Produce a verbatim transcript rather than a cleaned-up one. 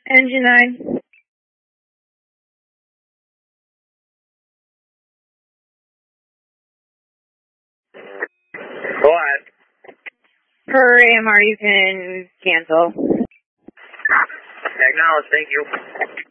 Engine nine. Go ahead. Per A M R, you can cancel. Acknowledge, thank you.